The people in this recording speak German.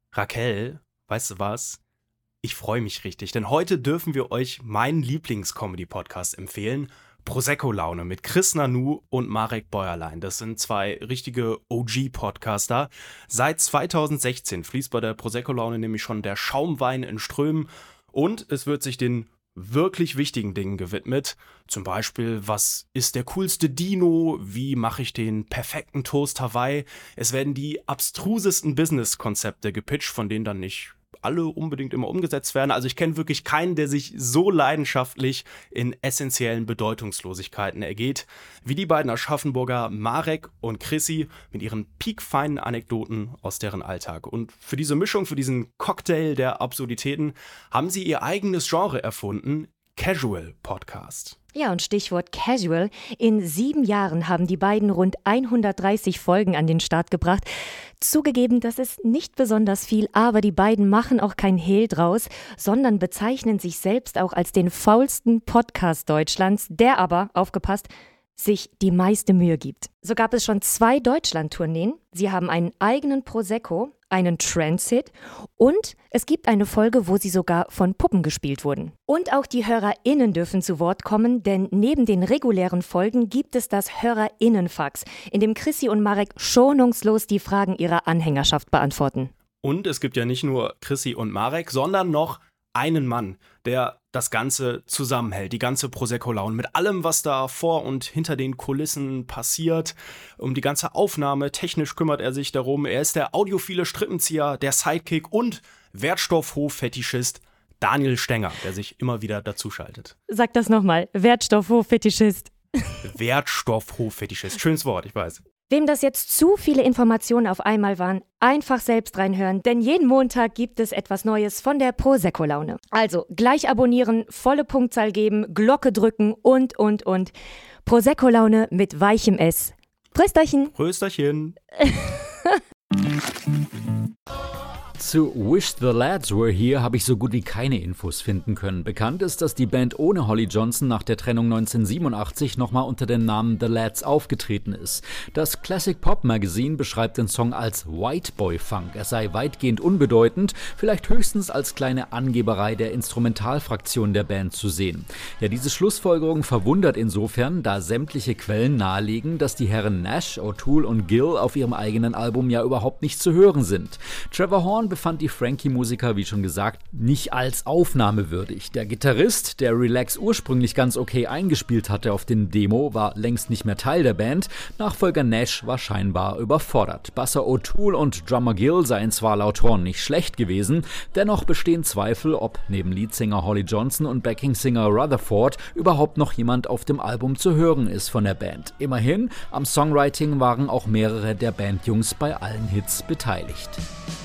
Raquel, weißt du was? Ich freue mich richtig, denn heute dürfen wir euch meinen Lieblings-Comedy-Podcast empfehlen. Prosecco-Laune mit Chris Nanu und Marek Bäuerlein. Das sind zwei richtige OG-Podcaster. Seit 2016 fließt bei der Prosecco-Laune nämlich schon der Schaumwein in Strömen und es wird sich den wirklich wichtigen Dingen gewidmet. Zum Beispiel, was ist der coolste Dino? Wie mache ich den perfekten Toast Hawaii? Es werden die abstrusesten Business-Konzepte gepitcht, von denen dann nicht alle unbedingt immer umgesetzt werden. Also ich kenne wirklich keinen, der sich so leidenschaftlich in essentiellen Bedeutungslosigkeiten ergeht, wie die beiden Aschaffenburger Marek und Chrissy mit ihren piekfeinen Anekdoten aus deren Alltag. Und für diese Mischung, für diesen Cocktail der Absurditäten, haben sie ihr eigenes Genre erfunden, Casual Podcast. Ja, und Stichwort Casual. In 7 Jahren haben die beiden rund 130 Folgen an den Start gebracht. Zugegeben, das ist nicht besonders viel, aber die beiden machen auch kein Hehl draus, sondern bezeichnen sich selbst auch als den faulsten Podcast Deutschlands, der aber, aufgepasst, sich die meiste Mühe gibt. So gab es schon 2 Deutschland-Tourneen. Sie haben einen eigenen Prosecco, einen Transit und es gibt eine Folge, wo sie sogar von Puppen gespielt wurden. Und auch die HörerInnen dürfen zu Wort kommen, denn neben den regulären Folgen gibt es das HörerInnen-Fax, in dem Chrissy und Marek schonungslos die Fragen ihrer Anhängerschaft beantworten. Und es gibt ja nicht nur Chrissy und Marek, sondern noch einen Mann, der das Ganze zusammenhält, die ganze Prosecco-Laune mit allem, was da vor und hinter den Kulissen passiert. Um die ganze Aufnahme, technisch kümmert er sich darum. Er ist der audiophile Strippenzieher, der Sidekick und Wertstoffhof-Fetischist Daniel Stenger, der sich immer wieder dazuschaltet. Sag das nochmal, Wertstoffhof-Fetischist. Wertstoffhof-Fetischist, schönes Wort, ich weiß. Wem das jetzt zu viele Informationen auf einmal waren, einfach selbst reinhören, denn jeden Montag gibt es etwas Neues von der Prosecco-Laune. Also gleich abonnieren, volle Punktzahl geben, Glocke drücken und. Prosecco-Laune mit weichem S. Prösterchen! Prösterchen! Zu Wish the Lads Were Here habe ich so gut wie keine Infos finden können. Bekannt ist, dass die Band ohne Holly Johnson nach der Trennung 1987 nochmal unter dem Namen The Lads aufgetreten ist. Das Classic Pop Magazine beschreibt den Song als White Boy Funk. Er sei weitgehend unbedeutend, vielleicht höchstens als kleine Angeberei der Instrumentalfraktion der Band zu sehen. Ja, diese Schlussfolgerung verwundert insofern, da sämtliche Quellen nahelegen, dass die Herren Nash, O'Toole und Gill auf ihrem eigenen Album ja überhaupt nicht zu hören sind. Trevor Horn befand die Frankie-Musiker, wie schon gesagt, nicht als aufnahmewürdig. Der Gitarrist, der Relax ursprünglich ganz okay eingespielt hatte auf den Demo, war längst nicht mehr Teil der Band. Nachfolger Nash war scheinbar überfordert. Basser O'Toole und Drummer Gill seien zwar laut Horn nicht schlecht gewesen, dennoch bestehen Zweifel, ob neben Leadsinger Holly Johnson und Backing-Singer Rutherford überhaupt noch jemand auf dem Album zu hören ist von der Band. Immerhin, am Songwriting waren auch mehrere der Bandjungs bei allen Hits beteiligt.